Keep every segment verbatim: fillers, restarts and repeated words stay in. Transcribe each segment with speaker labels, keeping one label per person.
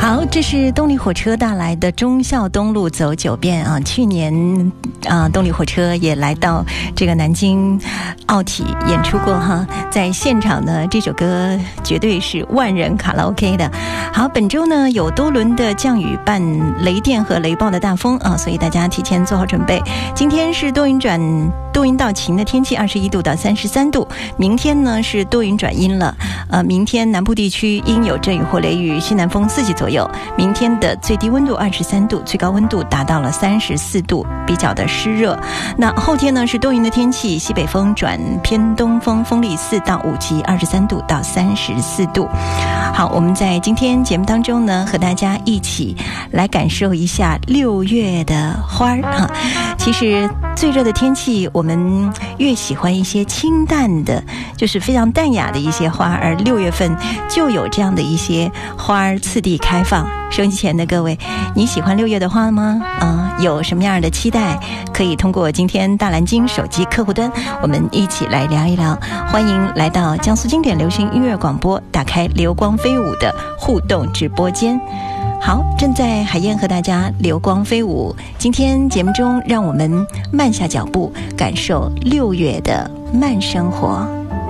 Speaker 1: 好，这是动力火车带来的忠孝东路走九遍啊！去年啊，动力火车也来到这个南京奥体演出过哈，在现场呢，这首歌绝对是万人卡拉 OK 的。好，本周呢有多轮的降雨伴雷电和雷暴的大风啊，所以大家提前做好准备。今天是多云转多云到晴的天气，二十一度到三十三度。明天呢是多云转阴了，呃，明天南部地区阴有阵雨或雷雨，西南风四级左右。明天的最低温度二十三度，最高温度达到了三十四度，比较的湿热。那后天呢是多云的天气，西北风转偏东风，风力四到五级，二十三度到三十四度。好，我们在今天节目当中呢，和大家一起来感受一下六月的花儿哈。其实最热的天气，我们越喜欢一些清淡的，就是非常淡雅的一些花，而六月份就有这样的一些花儿次第开放。收音机前的各位，你喜欢六月的花吗？啊、呃，有什么样的期待？可以通过今天大蓝鲸手机客户端，我们一起来聊一聊。欢迎来到江苏经典流行音乐广播，打开流光飞舞的互动直播间。好，正在海燕和大家流光飞舞。今天节目中，让我们慢下脚步，感受六月的慢生活。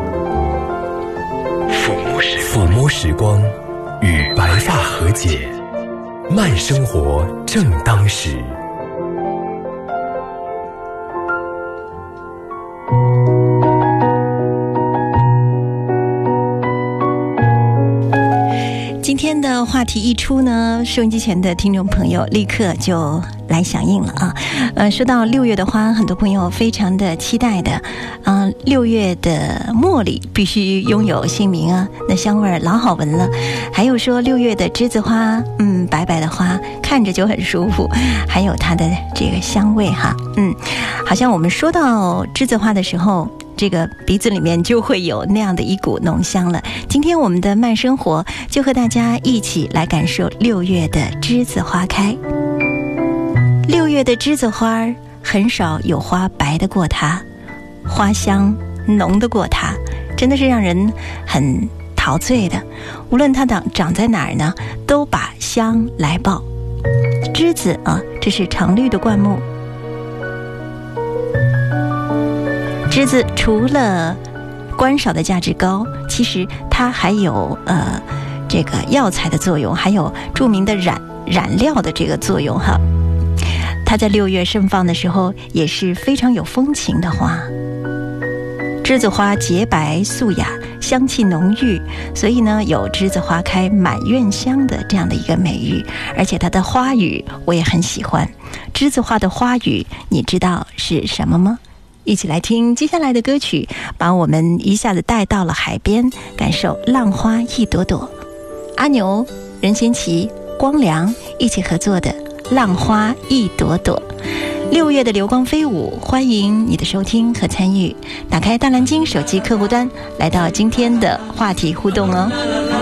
Speaker 2: 抚摸时光，与白发和解，慢生活正当时。
Speaker 1: 今天的话题一出呢，收音机前的听众朋友立刻就来响应了啊！呃，说到六月的花，很多朋友非常的期待的，嗯、呃，六月的茉莉必须拥有姓名啊，那香味儿老好闻了。还有说六月的栀子花，嗯，白白的花看着就很舒服，还有它的这个香味哈，嗯，好像我们说到栀子花的时候，这个鼻子里面就会有那样的一股浓香了。今天我们的慢生活就和大家一起来感受六月的栀子花开。六月的栀子花很少有花白得过它，花香浓得过它，真的是让人很陶醉的。无论它长长在哪儿呢，都把香来报。栀子啊，这是常绿的灌木。栀子除了观赏的价值高，其实它还有呃这个药材的作用，还有著名的染染料的这个作用哈。它在六月盛放的时候也是非常有风情的花。栀子花洁白素雅，香气浓郁，所以呢有栀子花开满院香的这样的一个美誉。而且它的花语我也很喜欢。栀子花的花语你知道是什么吗？一起来听接下来的歌曲，把我们一下子带到了海边，感受浪花一朵朵。阿牛、任贤齐、光良一起合作的《浪花一朵朵》。六月的流光飞舞，欢迎你的收听和参与。打开大蓝鲸手机客户端，来到今天的话题互动哦。